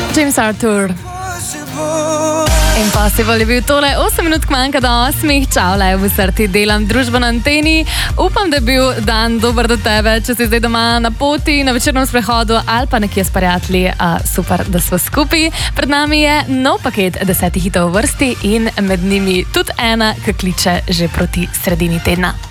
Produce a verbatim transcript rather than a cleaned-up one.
James Arthur. Impossible je bil tole, osem minut manjka do osmih, čau, lejo v srti, delam družbo na anteni. Upam, da je bil dan dober do tebe, če si zdaj doma na poti, na večernem sprehodu ali pa nekje s prijatelji. Super, da smo skupaj. Pred nami je nov paket desetih hitov v vrsti in med njimi tudi ena, ki kliče že proti sredini tedna.